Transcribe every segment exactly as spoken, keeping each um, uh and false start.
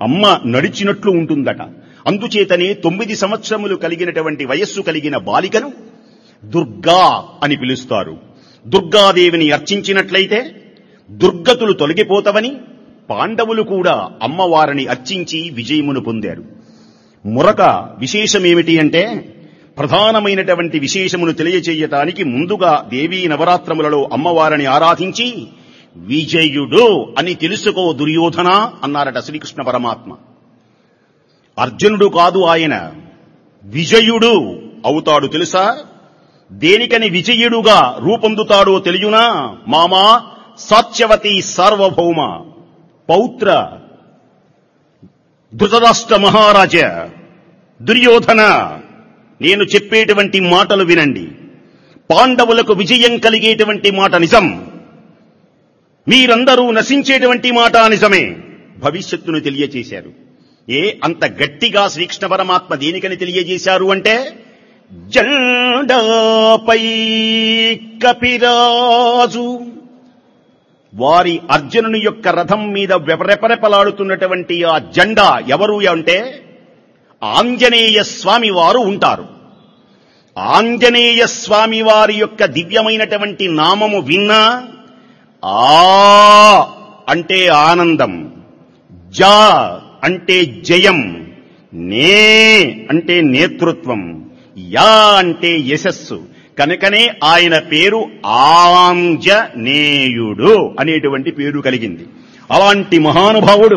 అమ్మ నడిచినట్లు ఉంటుందట. అందుచేతనే తొమ్మిది సంవత్సరములు కలిగినటువంటి వయస్సు కలిగిన బాలికను దుర్గా అని పిలుస్తారు. దుర్గాదేవిని అర్చించినట్లయితే దుర్గతులు తొలగిపోతవని పాండవులు కూడా అమ్మవారిని అర్చించి విజయమును పొందారు. మరొక విశేషమేమిటి అంటే, ప్రధానమైనటువంటి విశేషమును తెలియచేయటానికి ముందుగా దేవీ నవరాత్రములలో అమ్మవారిని ఆరాధించి విజయుడు అని తెలుసుకో దుర్యోధన అన్నారట శ్రీకృష్ణ పరమాత్మ. అర్జునుడు కాదు, ఆయన విజయుడు అవుతాడు. తెలుసా? దేనికని విజయుడుగా రూపొందుతాడో తెలియనా? మామా సాత్యవతి సార్వభౌమ పౌత్ర ధృతరాష్ట్ర మహారాజ దుర్యోధన, నేను చెప్పేటువంటి మాటలు వినండి. పాండవులకు విజయం కలిగేటువంటి మాట నిజం, మీరందరూ నశించేటువంటి మాట నిజమే. భవిష్యత్తును తెలియచేశారు. ఏ అంత గట్టిగా శ్రీకృష్ణ పరమాత్మ దేనికని తెలియజేశారు అంటే, జెండాపై కపిరాజు వారి అర్జునుని యొక్క రథం మీద రెపరెపలాడుతున్నటువంటి ఆ జెండా ఎవరు అంటే ఆంజనేయ స్వామి వారు ఉంటారు. ఆంజనేయ స్వామి వారి యొక్క దివ్యమైనటువంటి నామము విన్నా ఆ అంటే ఆనందం, జా అంటే జయం, నే అంటే నేతృత్వం, యా అంటే యశస్సు. కనుకనే ఆయన పేరు ఆంజనేయుడు అనేటువంటి పేరు కలిగింది. అలాంటి మహానుభావుడు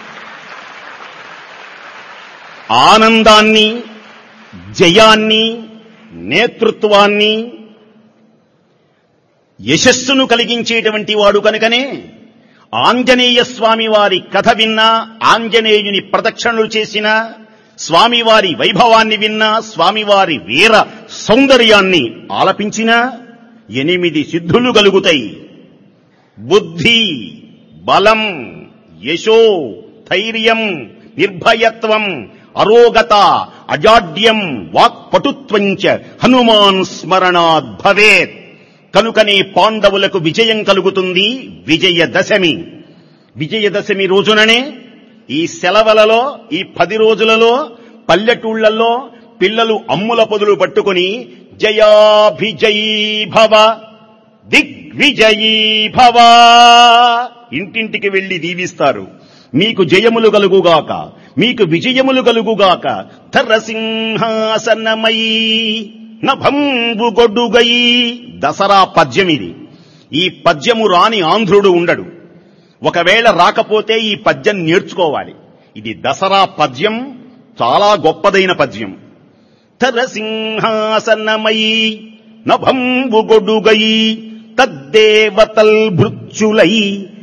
ఆనందాన్ని, జయాన్ని, నేతృత్వాన్ని, యశస్సును కలిగించేటువంటి వాడు. కనుకనే ఆంజనేయ స్వామి వారి కథ విన్నా, ఆంజనేయుని ప్రదక్షిణలు చేసినా, స్వామివారి వైభవాన్ని విన్నా, స్వామివారి వీర సౌందర్యాన్ని ఆలపించినా ఎనిమిది సిద్ధులు కలుగుతాయి. బుద్ధి, బలం, యశో, ధైర్యం, నిర్భయత్వం, అరోగత, అజాడ్యం, వాక్పటుత్వంచ హనుమాన్ స్మరణాద్ భవేత్. కనుకనే పాండవులకు విజయం కలుగుతుంది విజయదశమి. విజయదశమి రోజుననే ఈ సెలవులలో, ఈ పది రోజులలో పల్లెటూళ్లలో పిల్లలు అమ్ముల పొదులు పట్టుకుని జయాభిజయీ భవ, దిగ్విజయీ భవ ఇంటింటికి వెళ్లి దీవిస్తారు. మీకు జయములు కలుగుగాక, మీకు విజయములు కలుగుగాక. ధరసింహాసనమయీ నభంబుగొడ్డుగై. దసరా పద్యం ఇది. ఈ పద్యము రాని ఆంధ్రుడు ఉండడు. ఒకవేళ రాకపోతే ఈ పద్యం నేర్చుకోవాలి. ఇది దసరా పద్యం, చాలా గొప్పదైన పద్యం. ధరసింహాసనమయీ నభంబుగొడ్డుగై తద్దేవతల్ భృత్యులై